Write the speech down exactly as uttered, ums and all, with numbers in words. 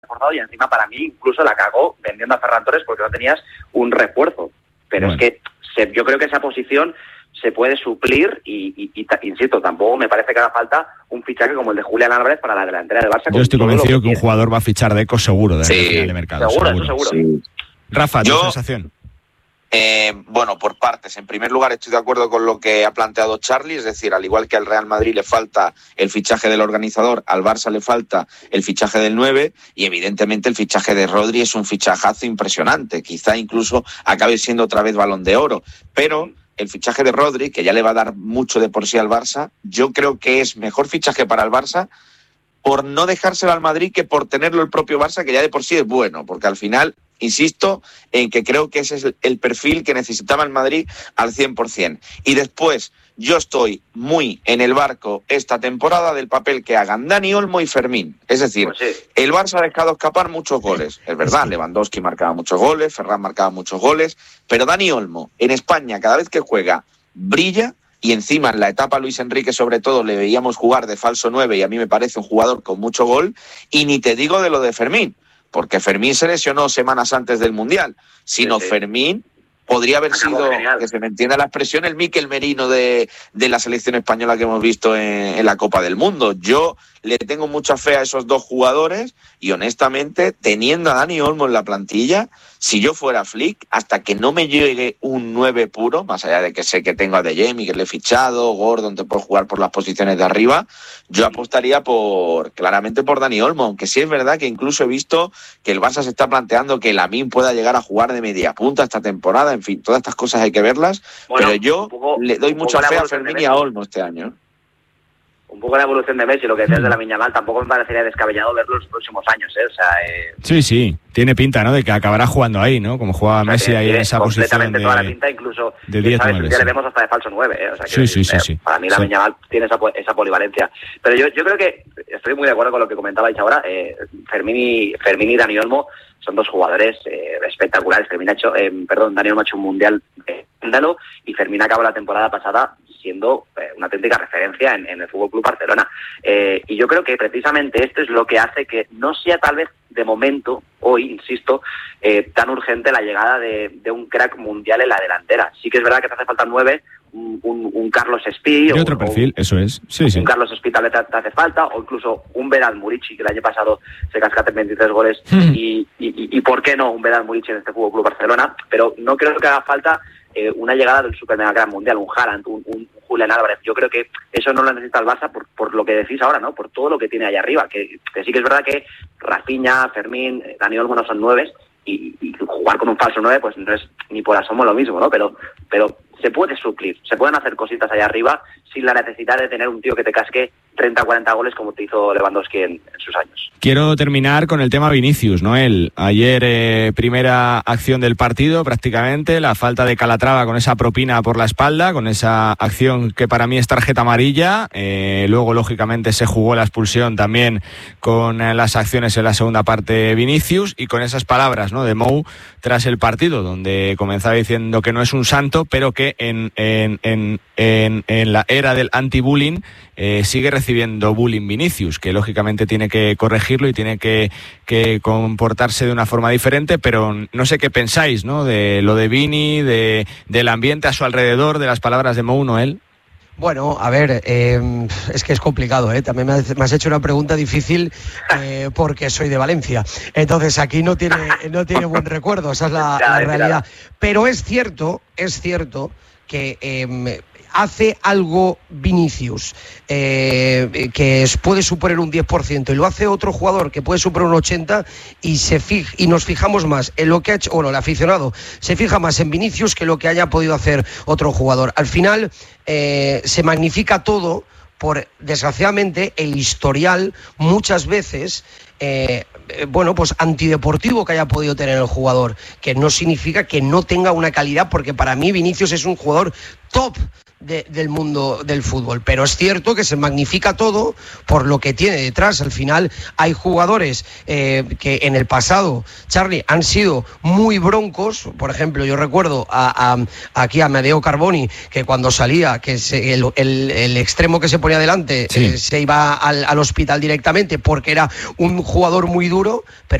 reforzado y encima para mí incluso la cagó vendiendo a Ferran Torres porque no tenías un refuerzo. Pero bueno, es que se, yo creo que esa posición se puede suplir y, y, y, insisto, tampoco me parece que haga falta un fichaje como el de Julián Álvarez para la delantera del Barça. Yo estoy convencido que, que un jugador va a fichar Deco seguro de, sí, de mercado. Seguro, seguro. eso seguro. Sí. Rafa, yo, ¿tu sensación? Eh, bueno, por partes. En primer lugar, estoy de acuerdo con lo que ha planteado Charlie, es decir, al igual que al Real Madrid le falta el fichaje del organizador, al Barça le falta el fichaje del nueve y evidentemente el fichaje de Rodri es un fichajazo impresionante, quizá incluso acabe siendo otra vez Balón de Oro, pero el fichaje de Rodri, que ya le va a dar mucho de por sí al Barça, yo creo que es mejor fichaje para el Barça por no dejárselo al Madrid que por tenerlo el propio Barça, que ya de por sí es bueno, porque al final, insisto en que creo que ese es el perfil que necesitaba el Madrid al cien por ciento. Y después, yo estoy muy en el barco esta temporada del papel que hagan Dani Olmo y Fermín. Es decir, pues sí, el Barça ha dejado escapar muchos goles. Es verdad, Lewandowski marcaba muchos goles, Ferran marcaba muchos goles, pero Dani Olmo en España cada vez que juega brilla. Y encima en la etapa Luis Enrique sobre todo le veíamos jugar de falso nueve y a mí me parece un jugador con mucho gol. Y ni te digo de lo de Fermín, porque Fermín se lesionó semanas antes del Mundial, sino sí, sí. Fermín podría haber sido, que se me entienda la expresión, el Mikel Merino de, de la selección española que hemos visto en, en la Copa del Mundo. Yo le tengo mucha fe a esos dos jugadores y honestamente, teniendo a Dani Olmo en la plantilla, si yo fuera Flick, hasta que no me llegue un nueve puro, más allá de que sé que tengo a De Jong, que le he fichado, Gordon te puede jugar por las posiciones de arriba, yo apostaría por claramente por Dani Olmo, aunque sí es verdad que incluso he visto que el Barça se está planteando que Lamine pueda llegar a jugar de media punta esta temporada, en fin, todas estas cosas hay que verlas, bueno, pero yo poco, le doy mucha fe a Fermín y a Olmo este año. Un poco la evolución de Messi, lo que decías de Lamine Yamal, tampoco me parecería descabellado verlo en los próximos años, ¿eh? O sea, eh... Sí, sí, tiene pinta, ¿no?, de que acabará jugando ahí, ¿no?, como jugaba o sea, Messi ahí en esa posición completamente toda la pinta, incluso, de diez nueve, ya sí. le vemos hasta de falso nueve, ¿eh? O sea, que, sí, sí, sí, eh, sí. Para mí Lamine Yamal sí. tiene esa, esa polivalencia. Pero yo, yo creo que estoy muy de acuerdo con lo que comentabais ahora, eh, Fermín, y, Fermín y Dani Olmo son dos jugadores eh, espectaculares. Fermín ha hecho, eh, perdón, Dani Olmo ha hecho un mundial escándalo eh, y Fermín acabó la temporada pasada siendo eh, una auténtica referencia en, en el F C Barcelona. Eh, y yo creo que precisamente esto es lo que hace que no sea tal vez de momento, hoy, insisto, eh, tan urgente la llegada de, de un crack mundial en la delantera. Sí que es verdad que te hace falta nueve, un, un, un Carlos Espí. De otro o, perfil, o, eso es. Sí, un sí. Carlos Espí tal vez te, te hace falta, o incluso un Vedat Murici, que el año pasado se cascate en veintitrés goles, mm. y, y, y por qué no un Vedat Murici en este F C Barcelona, pero no creo que haga falta Eh, una llegada del super mega gran mundial, un Haaland, un, un Julián Álvarez. Yo creo que eso no lo necesita el Barça por, por lo que decís ahora, ¿no? Por todo lo que tiene allá arriba, que, que sí que es verdad que Rafinha, Fermín, Dani Olmo no son nueves y, y jugar con un falso nueve pues no es ni por asomo lo mismo, ¿no? Pero, pero se puede suplir, se pueden hacer cositas allá arriba sin la necesidad de tener un tío que te casque treinta, cuarenta goles como te hizo Lewandowski en, en sus años. Quiero terminar con el tema Vinicius, Noel. Ayer eh, primera acción del partido prácticamente, la falta de Calatrava con esa propina por la espalda, con esa acción que para mí es tarjeta amarilla. Eh, luego lógicamente se jugó la expulsión también con eh, las acciones en la segunda parte Vinicius y con esas palabras, ¿no?, de Mou tras el partido, donde comenzaba diciendo que no es un santo, pero que en, en, en, en, en la era del anti-bullying eh, sigue recibiendo bullying Vinicius, que lógicamente tiene que corregirlo y tiene que, que comportarse de una forma diferente, pero no sé qué pensáis, ¿no?, de lo de Vini, de, del ambiente a su alrededor, de las palabras de Mou, Noel. Bueno, a ver, eh, es que es complicado, ¿eh? También me has, me has hecho una pregunta difícil eh, porque soy de Valencia. Entonces aquí no tiene, no tiene buen recuerdo, esa es la, la realidad. Pero es cierto, es cierto que eh, hace algo Vinicius eh, que es, puede superar un diez por ciento y lo hace otro jugador que puede superar un ochenta por ciento y, se fij, y nos fijamos más en lo que ha hecho, bueno, el aficionado se fija más en Vinicius que lo que haya podido hacer otro jugador. Al final eh, se magnifica todo por, desgraciadamente, el historial muchas veces eh, bueno, pues antideportivo que haya podido tener el jugador, que no significa que no tenga una calidad, porque para mí Vinicius es un jugador top De, del mundo del fútbol, pero es cierto que se magnifica todo por lo que tiene detrás. Al final hay jugadores eh, que en el pasado, Charlie, han sido muy broncos. Por ejemplo, yo recuerdo a, a, aquí a Amedeo Carboni, que cuando salía, que se, el, el, el extremo que se ponía delante, sí. eh, se iba al, al hospital directamente porque era un jugador muy duro, pero